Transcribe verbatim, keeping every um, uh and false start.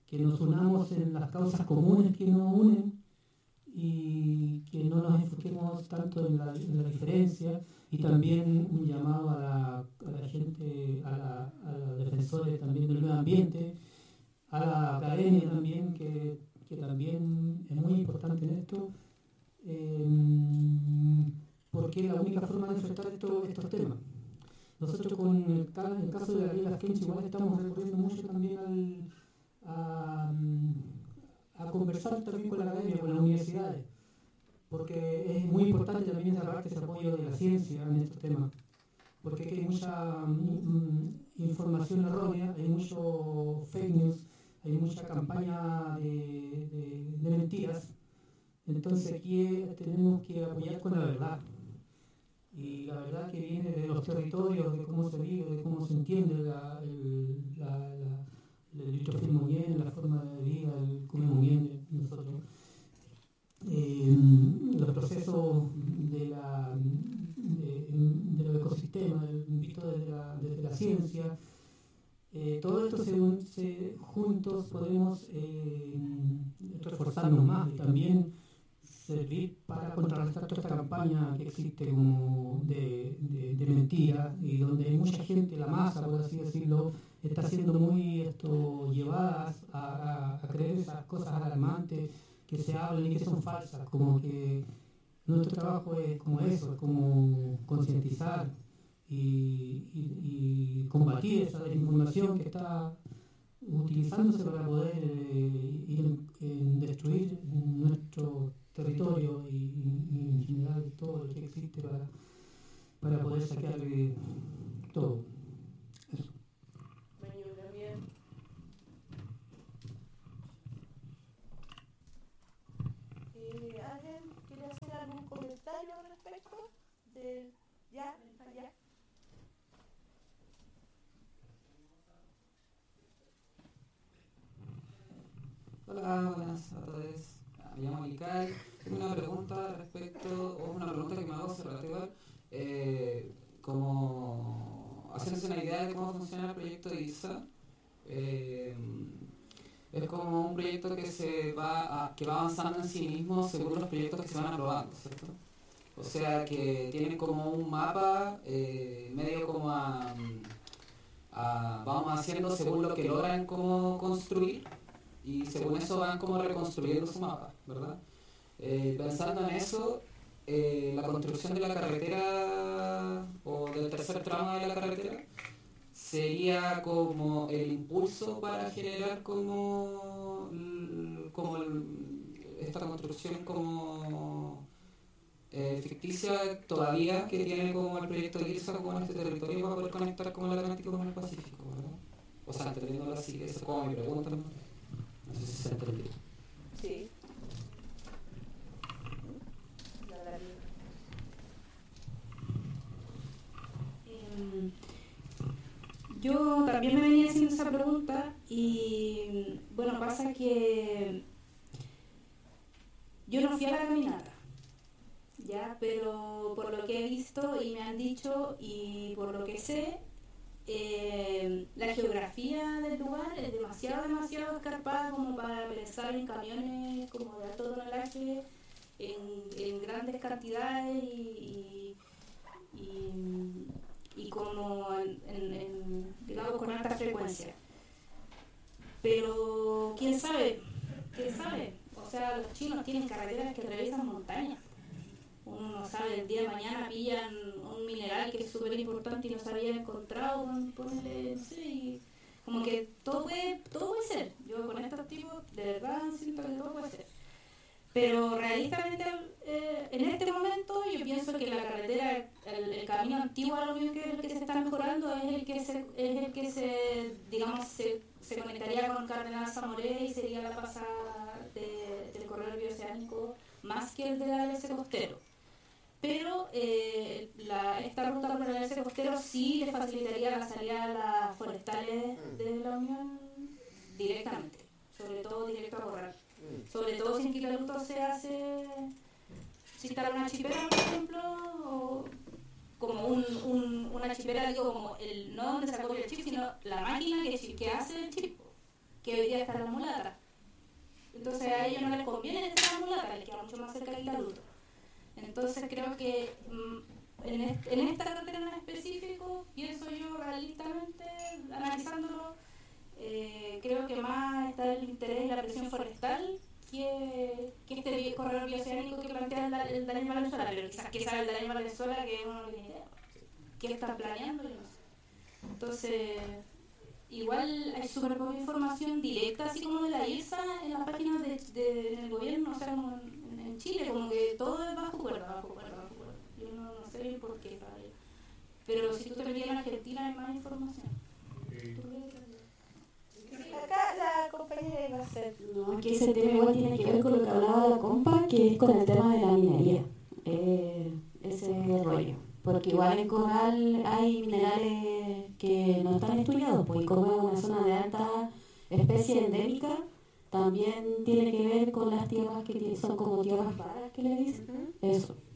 que nos unamos en las causas comunes que nos unen y que no nos enfoquemos tanto en la, en la diferencia, y también un llamado a la, a la gente, a, la, a los defensores también del medio ambiente, a la academia también, que, que también es muy importante en esto, eh, porque es la única forma de enfrentar esto, estos temas. Nosotros con el, el caso de la ley Laskenche igual estamos recurriendo mucho también al, a, a conversar también con la academia, con las universidades, porque es muy importante también esa parte, ese apoyo de la ciencia en estos temas, porque hay mucha mm, información errónea, hay mucho fake news, hay mucha campaña de, de, de mentiras. Entonces aquí tenemos que apoyar con la verdad, y la verdad que viene de los territorios, de cómo se vive, de cómo se entiende la, el, la, la, el litrofilmo bien, la forma de vida, el comemos bien nosotros. Eh, los procesos de, la, de, de los ecosistemas, visto desde la, desde la ciencia, eh, todo esto se, se, juntos podemos eh, reforzarnos más y también servir para contrarrestar toda esta campaña que existe como de, de, de mentira, y donde hay mucha gente, la masa, por así decirlo, está siendo muy esto, llevadas a, a, a creer esas cosas alarmantes que se hablan y que son falsas, como que nuestro trabajo es como eso, es como concientizar y, y, y combatir esa desinformación que está utilizándose para poder eh, ir en, en destruir nuestro territorio y, y en general todo lo que existe para, para poder sacar eh, todo. Eso. Bueno, yo también. Eh, ¿Alguien quiere hacer algún comentario al respecto? De, ¿Ya? ¿Ya? Hola, buenas a todos. Me llamo Micael. Tengo una pregunta respecto, o una pregunta que me hago hace rato igual, eh, como haciéndose una idea de cómo funciona el proyecto de I R S A. Eh, es como un proyecto que se va a, que va avanzando en sí mismo según los proyectos que se van aprobando, ¿cierto? O sea que tienen como un mapa eh, medio como a, a vamos haciendo según lo que logran como construir, y según eso van como reconstruyendo su mapa, ¿verdad? Eh, pensando en eso, eh, la construcción de la carretera o del tercer tramo de la carretera sería como el impulso para generar como, como el, esta construcción como eh, ficticia todavía que tiene como el proyecto de I R S A con este territorio para poder conectar como el Atlántico con el Pacífico, ¿verdad? O sea, entendiéndolo así, esa es como mi pregunta, ¿no? No sé si se entendió. Sí. Eh, yo también me venía haciendo esa pregunta y bueno, pasa que yo no fui a la caminata, ya, pero por lo que he visto y me han dicho y por lo que sé, Eh, la geografía del lugar es demasiado, demasiado escarpada como para pensar en camiones como de alto tonelaje en, en grandes cantidades y, y, y, y como en, en, en, digamos con alta frecuencia. Pero quién sabe, quién sabe, o sea, los chinos tienen carreteras que atraviesan montañas. Uno no sabe, el día de mañana pillan un mineral que es súper importante y no se había encontrado, ponele, no sé, y como que todo puede, todo puede ser. Yo con estos tipos de verdad siento que todo puede ser. Pero realistamente eh, en este momento yo pienso que la carretera, el, el camino antiguo a lo mismo que el que se está mejorando es el que se, es el que se, digamos, se, se conectaría con Cardenal Zamoré y sería la pasada de, del corredor bioceánico más que el del A L C costero. Pero eh, la, esta ruta por el A L C costero sí le facilitaría la salida a las forestales de la Unión directamente, sobre todo directo a Corral. Sobre todo si en Quilaruto se hace, si está una chipera, por ejemplo, o como un, un, una chipera, digo, como el, no donde se acopia el chip, sino la máquina que, que hace el chip. que hoy día está en la mulata. Entonces a ellos no les conviene estar en la mulata, les queda mucho más cerca del adulto. Entonces creo que mm, en, est- en esta carretera en específico, pienso yo realistamente, analizándolo, eh, creo que más está el interés de la presión forestal que, que este bi- corredor bioceánico que plantea el, Da- el Daniel Valenzuela, pero quizás que sabe el Daniel Valenzuela que uno no tiene idea, qué está planeando, yo no sé. Entonces, igual hay súper poca información directa, así como de la I R S A en las páginas de, de- del gobierno, o sea, como en, en Chile, como que todo es bajo cuerda, bajo cuerda, bajo cuerda. Yo no, no sé bien por qué, ¿vale? Pero si tú te metías en Argentina hay más información. ¿Tú crees que- Acá la compañera iba a hacer. No, es que ese tema igual tiene que ver con lo que hablaba la compa, que es con el tema de la minería, eh, ese rollo. Porque igual en Comal hay minerales que no están estudiados, pues y como es una zona de alta especie endémica, también tiene que ver con las tierras que ti- son como tierras raras que le dicen. Eso.